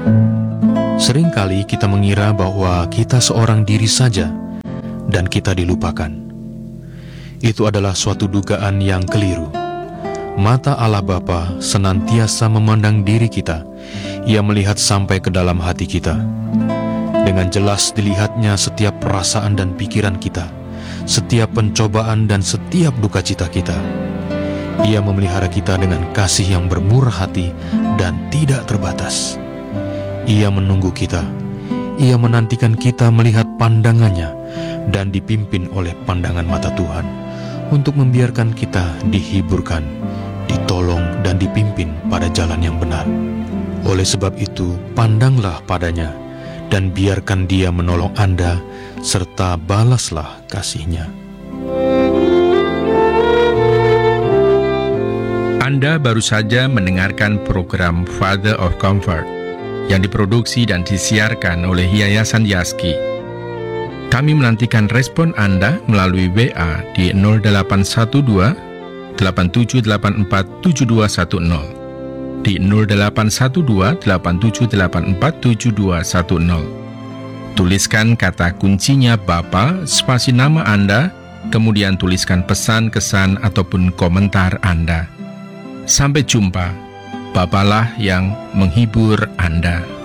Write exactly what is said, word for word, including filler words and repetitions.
Seringkali kita mengira bahwa kita seorang diri saja dan kita dilupakan. Itu adalah suatu dugaan yang keliru. Mata Allah Bapa senantiasa memandang diri kita. Ia melihat sampai ke dalam hati kita. Dengan jelas dilihatnya setiap perasaan dan pikiran kita, setiap pencobaan dan setiap duka cita kita. Ia memelihara kita dengan kasih yang bermurah hati dan tidak terbatas. Ia menunggu kita. Ia menantikan kita melihat pandangannya dan dipimpin oleh pandangan mata Tuhan untuk membiarkan kita dihiburkan, ditolong dan dipimpin pada jalan yang benar. Oleh sebab itu, pandanglah padanya dan biarkan Dia menolong Anda serta balaslah kasih-Nya. Anda baru saja mendengarkan program Father of Comfort yang diproduksi dan disiarkan oleh Yayasan Yaski. Kami menantikan respon Anda melalui W A di nol delapan satu dua delapan tujuh delapan empat tujuh dua satu nol, di nol delapan satu dua delapan tujuh delapan empat tujuh dua satu nol. Tuliskan kata kuncinya Bapa, spasi nama Anda, kemudian tuliskan pesan, kesan, ataupun komentar Anda. Sampai jumpa. Bapalah yang menghibur Anda.